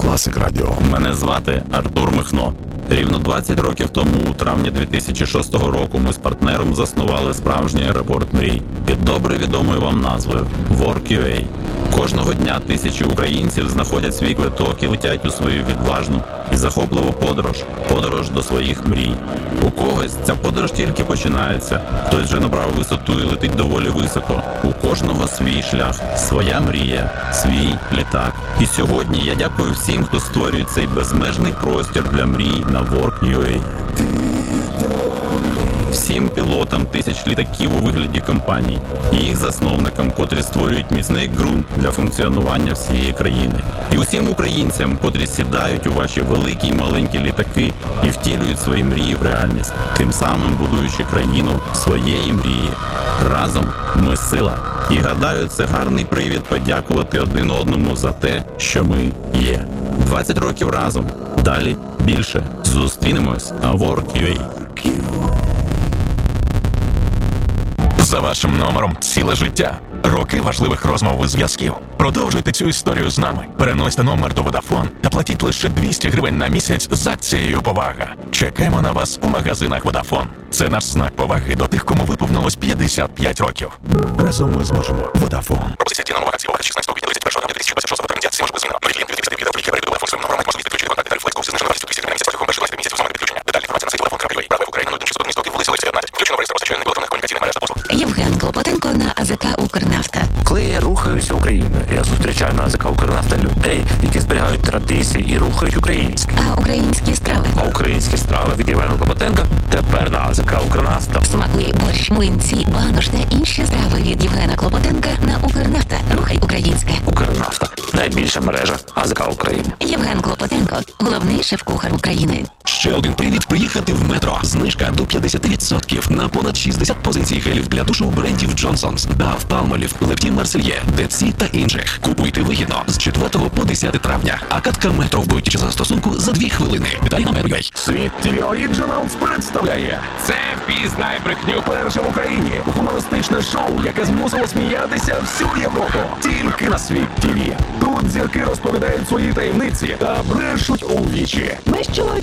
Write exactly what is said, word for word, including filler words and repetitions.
Класик Радіо. Мене звати Артур Михно. Рівно двадцять років тому, у травні дві тисячі шостого року, ми з партнером заснували справжній аеропорт мрій під добре відомою вам назвою WorkUA. Кожного дня тисячі українців знаходять свій квиток і летять у свою відважну і захопливу подорож, подорож до своїх мрій. У когось ця подорож тільки починається, хтось вже набрав висоту і летить доволі високо. У кожного свій шлях, своя мрія, свій літак. І сьогодні я дякую всім, хто створює цей безмежний простір для мрій на WorkUA. Всім пілотам тисяч літаків у вигляді компаній і їх засновникам, котрі створюють міцний ґрунт для функціонування всієї країни. І усім українцям, котрі сідають у ваші великі і маленькі літаки і втілюють свої мрії в реальність, тим самим будуючи країну своєї мрії. Разом ми сила. І гадаю, це гарний привід подякувати один одному за те, що ми є. двадцять років разом. Далі більше. Зустрінемось на WorkUA. За вашим номером ціле життя. Роки важливих розмов і зв'язків. Продовжуйте цю історію з нами. Переносьте номер до Vodafone та платіть лише двісті гривень на місяць з акцією «Повага». Чекаємо на вас у магазинах Vodafone. Це наш знак поваги до тих, кому виповнилось п'ятдесят п'ять років. Разом ми зможемо. Vodafone. Пропозиція діяна нова акція «Повага» шістнадцятого квітня тридцять першого травня дві тисячі двадцять шостого термін діяльності може бути змінена. Нові клієнти від відповідних відео перейду до Vodafone своїм номером, можливість підключити контакти тариф Flex з зниженою вартістю двісті гривень на місяць протягом перших двадцяти місяців самого підключення. Детальні інформація на сайті vodafone.ua. Братва Україна нуль шістсот одинадцять вулиця Лисі дев'ятнадцять. Включено в реєстр постачальних електронних комунікаційних мереж та послуг. Євген Клопотенко на АЗК «Укрнафта». Коли я рухаюся Україною, я зустрічаю на АЗК «Укрнафта» людей, які зберігають традиції і рухають українське. А українські страви? А українські страви від Євгена Клопотенка тепер на АЗК «Укрнафта». Смакує борщ, млинці, банош та інші страви від Євгена Клопотенка на «Укрнафта». Рухай українське. «Укрнафта» – найбільша мережа АЗК України. Євген Клопотенко – головний шеф-кухар України. Ще один привід приїхати в метро. Знижка до п'ятдесят відсотків на понад шістдесят позицій гелів для душу брендів Johnson's, Dove, Palmolive, Leptin Marseille, Dead Sea та інших. Купуйте вигідно з четвертого по десяте травня. А катка метро в будь-який застосунку за дві хвилини. Деталі на Medway. Світ ті ві Originals представляє «Це впізнай брехню перше в Україні». Гумористичне шоу, яке змусило сміятися всю Європу. Тільки на Світ ті ві. Тут зірки розповідають свої таємниці та брешуть у вічі. Ми з чоловіком